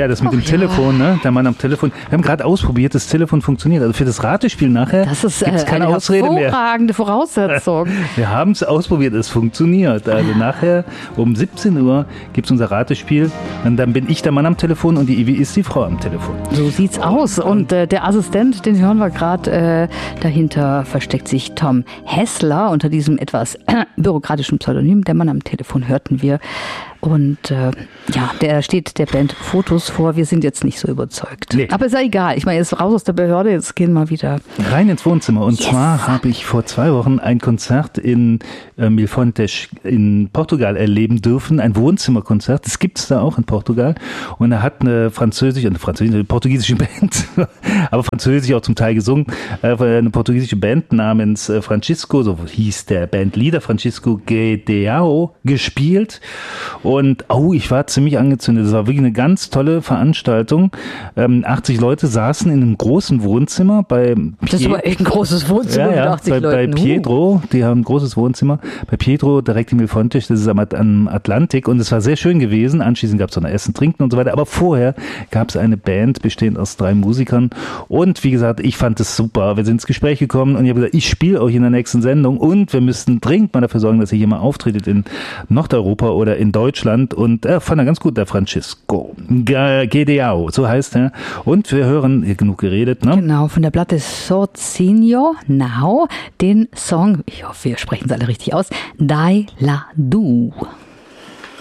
Ja, das mit dem Telefon, ne? Der Mann am Telefon. Wir haben gerade ausprobiert, das Telefon funktioniert. Also für das Ratespiel nachher das ist gibt's keine eine Ausrede mehr. Hervorragende Voraussetzung. Wir haben es ausprobiert, es funktioniert. Also nachher um 17 Uhr gibt es unser Ratespiel und dann bin ich der Mann am Telefon und die Ivi ist die Frau am Telefon. So sieht's aus. Und der Assistent, den hören wir gerade, dahinter versteckt sich Tom Hessler unter diesem etwas bürokratischen Pseudonym. Der Mann am Telefon hörten wir. Und der steht der Band Fotos vor. Wir sind jetzt nicht so überzeugt. Nee. Aber ist ja egal. Ich meine, jetzt raus aus der Behörde, jetzt gehen wir wieder rein ins Wohnzimmer. Und zwar habe ich vor 2 Wochen ein Konzert in Milfontes in Portugal erleben dürfen. Ein Wohnzimmerkonzert. Das gibt's da auch in Portugal. Und da hat eine portugiesische Band, aber französisch auch zum Teil gesungen, eine portugiesische Band namens Francisco, so hieß der Bandleader, Francisco Gedeao, gespielt. Und ich war ziemlich angezündet. Das war wirklich eine ganz tolle Veranstaltung. 80 Leute saßen in einem großen Wohnzimmer bei Das ist aber echt ein großes Wohnzimmer mit 80 Leuten. Bei Pietro, die haben ein großes Wohnzimmer. Bei Pietro direkt in Milfontes, das ist am Atlantik. Und es war sehr schön gewesen. Anschließend gab es noch Essen, Trinken und so weiter. Aber vorher gab es eine Band, bestehend aus 3 Musikern. Und wie gesagt, ich fand es super. Wir sind ins Gespräch gekommen und ich habe gesagt, ich spiele euch in der nächsten Sendung. Und wir müssten dringend mal dafür sorgen, dass ihr hier mal auftretet in Nordeuropa oder in Deutschland. Und fand er ganz gut, der Francisco Gedeao, so heißt er. Und wir hören, hier genug geredet, ne? Genau, von der Platte Sozinho Now, den Song, ich hoffe, wir sprechen es alle richtig aus, Dai La Du.